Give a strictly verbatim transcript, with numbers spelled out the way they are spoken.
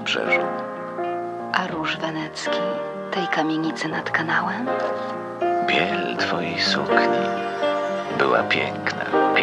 nabrzeżu. A róż wenecki tej kamienicy nad kanałem? Biel twojej sukni była piękna.